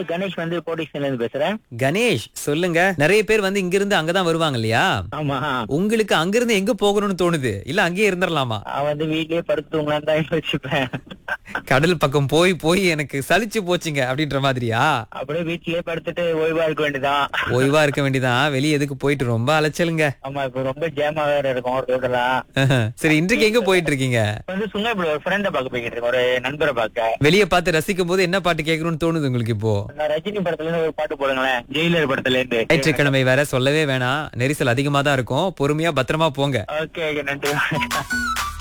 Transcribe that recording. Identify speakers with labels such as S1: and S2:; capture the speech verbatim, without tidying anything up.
S1: வந்து கணேஷ் வந்து போலீஸ்ல இருந்து பேசுறேன்.
S2: கணேஷ் சொல்லுங்க. நிறைய பேர் வந்து இங்க இருந்து அங்கதான் வருவாங்க இல்லையா?
S1: ஆமா.
S2: உங்களுக்கு அங்க இருந்து எங்க போகணும்னு தோணுது? இல்ல அங்கேயே இருந்துடலாமா?
S1: நான் வந்து வீட்லயே படுத்து தூங்கலான்னு தான் யோசிப்பேன்.
S2: கடல் பக்கம் போய் போய் எனக்கு சலிச்சு போச்சுங்க அப்படின்ற மாதிரியா?
S1: அப்படியே வீட்லயே படுத்துட்டு ஓய்வா இருக்க வேண்டியதான்.
S2: ஓய்வா இருக்க வேண்டியதான். வெளியே எதுக்கு போயிட்டு ரொம்ப அலைச்சலுங்க.
S1: ஆமா, இப்ப ரொம்ப ஜேமா வேற இருக்கும் ரோடெல்லாம்.
S2: சரி, இன்றைக்கு எங்க போயிட்டு இருக்கீங்க?
S1: வந்து சுங்கப்படி ஒரு ஃப்ரெண்ட பாக்க போய்கிட்டு இருக்கேன், ஒரு நண்பரை பாக்க.
S2: வெளியே பார்த்து ரசிக்கும் போது என்ன பாட்டு கேட்கணும்னு தோணுது உங்களுக்கு இப்போ?
S1: நான் ரஜினி படத்துல இருந்து ஒரு பாட்டு போடுங்களேன், ஜெயிலர் படத்துல இருந்து.
S2: ஞாயிற்றுக்கிழமை வேற, சொல்லவே வேணாம். நெரிசல் அதிகமா தான் இருக்கும். பொறுமையா பத்திரமா போங்க.
S1: ஓகே, நன்றி.